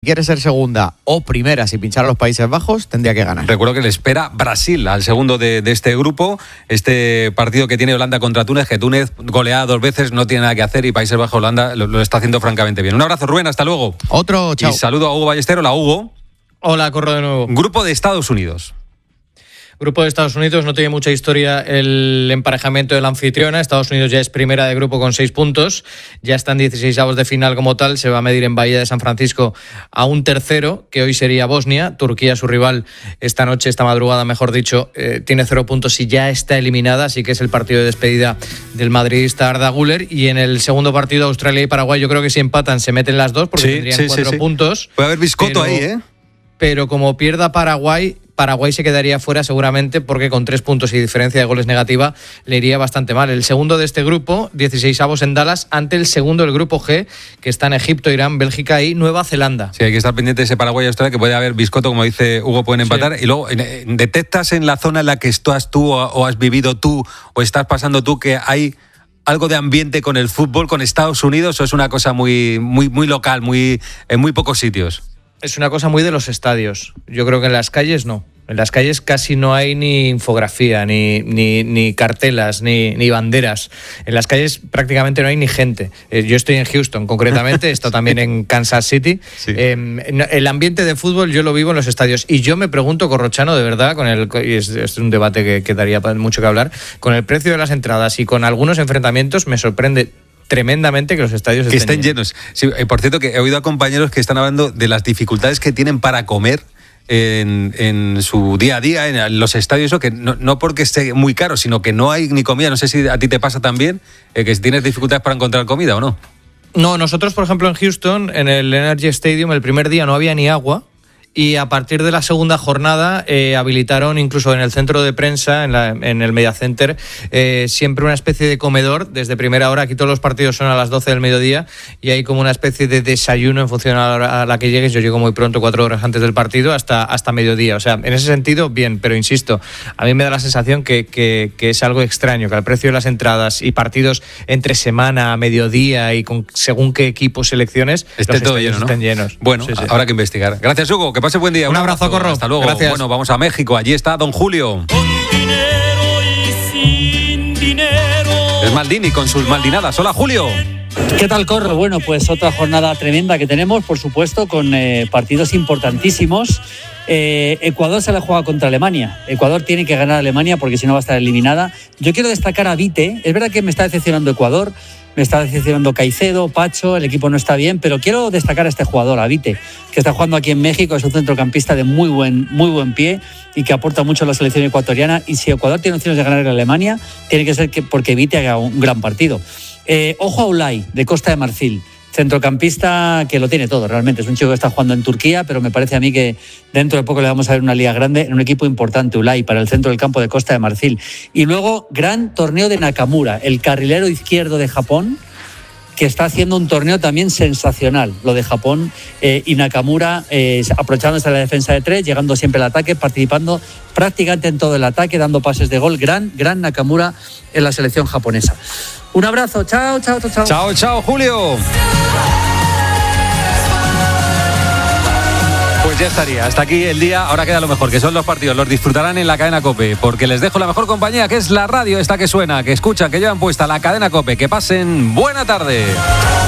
quiere ser segunda o primera, si pinchara a los Países Bajos, tendría que ganar. Recuerdo que le espera Brasil al segundo de este grupo. Este partido que tiene Holanda contra Túnez, que Túnez goleada 2 veces, no tiene nada que hacer, y Países Bajos, Holanda lo está haciendo francamente bien. Un abrazo, Rubén, hasta luego. Otro, chao. Y saludo a Hugo Ballester. Hola, Hugo. Hola, corro de nuevo. Grupo de Estados Unidos. Grupo de Estados Unidos, no tiene mucha historia el emparejamiento de la anfitriona. Estados Unidos ya es primera de grupo con 6 puntos. Ya está en 16avos de final como tal. Se va a medir en Bahía de San Francisco a un tercero, que hoy sería Bosnia. Turquía, su rival, esta madrugada, mejor dicho, tiene 0 puntos y ya está eliminada. Así que es el partido de despedida del madridista Arda Güler. Y en el segundo partido, Australia y Paraguay, yo creo que si empatan se meten las dos, porque tendrían 4 puntos. Puede haber biscoto ahí, ¿eh? Pero como pierda Paraguay se quedaría fuera seguramente, porque con 3 puntos y diferencia de goles negativa le iría bastante mal. El segundo de este grupo, 16avos en Dallas, ante el segundo del grupo G, que está en Egipto, Irán, Bélgica y Nueva Zelanda. Sí, hay que estar pendiente de ese Paraguay y Australia, que puede haber biscoto, como dice Hugo, pueden empatar. Sí. Y luego, ¿detectas en la zona en la que estás tú o has vivido tú o estás pasando tú que hay algo de ambiente con el fútbol, con Estados Unidos, o es una cosa muy local, en muy pocos sitios? Es una cosa muy de los estadios. Yo creo que en las calles no. En las calles casi no hay ni infografía, ni cartelas, ni banderas. En las calles prácticamente no hay ni gente. Yo estoy en Houston, concretamente, he estado también en Kansas City. Sí. El ambiente de fútbol yo lo vivo en los estadios. Y yo me pregunto, Corrochano, de verdad, y es un debate que daría mucho que hablar, con el precio de las entradas y con algunos enfrentamientos, me sorprende tremendamente que los estadios estén llenos. Sí, por cierto, que he oído a compañeros que están hablando de las dificultades que tienen para comer en su día a día, en los estadios, eso, que no porque esté muy caro, sino que no hay ni comida. No sé si a ti te pasa también, que tienes dificultades para encontrar comida o no. No, nosotros, por ejemplo, en Houston, en el Energy Stadium, el primer día no había ni agua. Y a partir de la segunda jornada habilitaron incluso en el centro de prensa, en el Media Center, siempre una especie de comedor desde primera hora. Aquí todos los partidos son a las 12 del mediodía y hay como una especie de desayuno en función a la hora a la que llegues. Yo llego muy pronto, 4 horas antes del partido, hasta mediodía. O sea, en ese sentido, bien, pero insisto, a mí me da la sensación que es algo extraño, que al precio de las entradas y partidos entre semana, a mediodía y con según qué equipos selecciones, esté todo lleno, ¿no? Estén llenos. Bueno, sí. Habrá que investigar. Gracias, Hugo. Que pase buen día. Un abrazo, Corro. Hasta luego. Gracias. Bueno, vamos a México. Allí está don Julio. Con dinero y sin dinero. Es Maldini con sus maldinadas. Hola, Julio. ¿Qué tal, Corro? Bueno, pues otra jornada tremenda que tenemos, por supuesto, con partidos importantísimos. Ecuador se la juega contra Alemania. Ecuador tiene que ganar a Alemania porque si no va a estar eliminada. Yo quiero destacar a Vite. Es verdad que me está decepcionando Ecuador, me está decepcionando Caicedo, Pacho, el equipo no está bien, pero quiero destacar a este jugador, a Vite, que está jugando aquí en México. Es un centrocampista de muy buen pie y que aporta mucho a la selección ecuatoriana. Y si Ecuador tiene opciones de ganar a Alemania, tiene que ser porque Vite haga un gran partido. Ojo a Ulay, de Costa de Marfil. Centrocampista que lo tiene todo, realmente. Es un chico que está jugando en Turquía, pero me parece a mí que dentro de poco le vamos a ver una liga grande en un equipo importante, Ulay, para el centro del campo de Costa de Marfil. Y luego, gran torneo de Nakamura, el carrilero izquierdo de Japón, que está haciendo un torneo también sensacional, lo de Japón, y Nakamura aprovechándose de la defensa de 3, llegando siempre al ataque, participando prácticamente en todo el ataque, dando pases de gol. Gran Nakamura en la selección japonesa. Un abrazo, chao. Chao, Julio. Pues ya estaría, hasta aquí el día. Ahora queda lo mejor, que son los partidos. Los disfrutarán en la cadena COPE, porque les dejo la mejor compañía, que es la radio esta que suena, que escuchan, que llevan puesta la cadena COPE. Que pasen buena tarde.